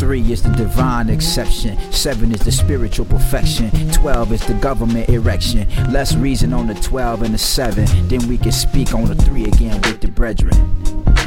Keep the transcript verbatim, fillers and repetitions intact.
Three is the divine exception. Seven is the spiritual perfection. Twelve is the government erection. Let's reason on the twelve and the seven. Then we can speak on the three again with the brethren.